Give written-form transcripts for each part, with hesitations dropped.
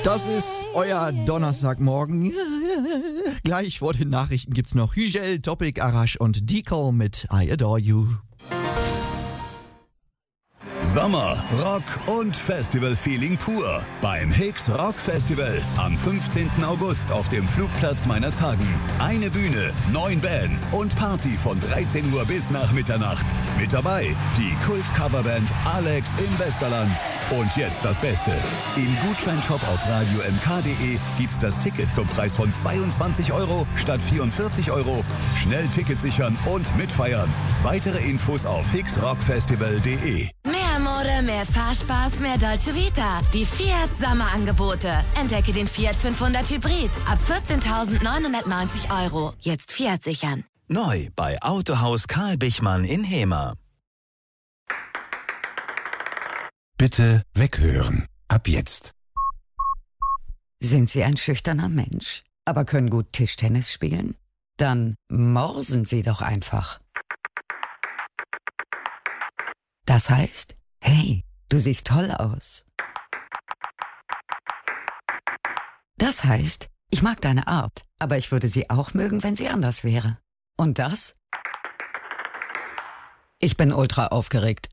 Das ist euer Donnerstagmorgen. Gleich vor den Nachrichten gibt's noch Hügel, Topic, Arash und Deco mit I Adore You. Sommer, Rock und Festival-Feeling pur beim Hicks Rock Festival am 15. August auf dem Flugplatz Meinerzhagen. Eine Bühne, 9 Bands und Party von 13 Uhr bis nach Mitternacht. Mit dabei die Kult-Coverband Alex im Westerland. Und jetzt das Beste. Im Gutscheinshop auf radiomk.de gibt's das Ticket zum Preis von 22 € statt 44 €. Schnell Ticket sichern und mitfeiern. Weitere Infos auf hicksrockfestival.de. Mehr Mode, mehr Fahrspaß, mehr Dolce Vita. Die Fiat Sommerangebote. Entdecke den Fiat 500 Hybrid ab 14.990 €. Jetzt Fiat sichern. Neu bei Autohaus Karl Bichmann in Hemer. Bitte weghören. Ab jetzt. Sind Sie ein schüchterner Mensch, aber können gut Tischtennis spielen? Dann morsen Sie doch einfach. Das heißt, hey, du siehst toll aus. Das heißt, ich mag deine Art, aber ich würde sie auch mögen, wenn sie anders wäre. Und das? Ich bin ultra aufgeregt.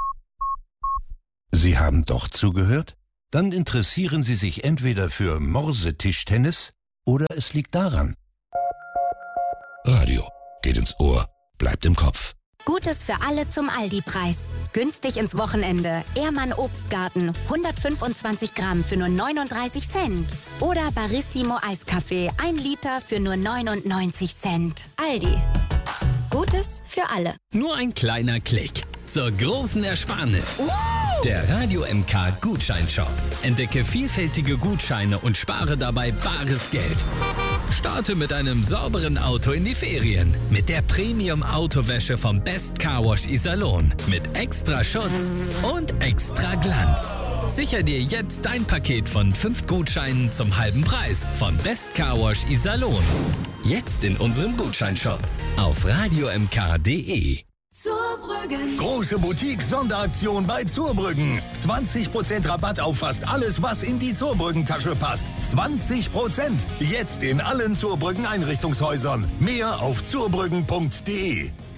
Sie haben doch zugehört? Dann interessieren Sie sich entweder für Morsetischtennis oder es liegt daran. Radio geht ins Ohr, bleibt im Kopf. Gutes für alle zum Aldi-Preis. Günstig ins Wochenende. Ehrmann Obstgarten, 125 Gramm für nur 39 Cent. Oder Barissimo Eiskaffee, 1 Liter für nur 99 Cent. Aldi. Gutes für alle. Nur ein kleiner Klick zur großen Ersparnis. Der Radio MK Gutscheinshop. Entdecke vielfältige Gutscheine und spare dabei bares Geld. Starte mit einem sauberen Auto in die Ferien. Mit der Premium-Autowäsche vom Best Car Wash Iserlohn. Mit extra Schutz und extra Glanz. Sicher dir jetzt dein Paket von 5 Gutscheinen zum halben Preis von Best Car Wash Iserlohn. Jetzt in unserem Gutscheinshop auf radiomk.de. Zurbrüggen. Große Boutique-Sonderaktion bei Zurbrüggen. 20% Rabatt auf fast alles, was in die Zurbrüggen-Tasche passt. 20%. Jetzt in allen Zurbrüggen Einrichtungshäusern. Mehr auf zurbrüggen.de.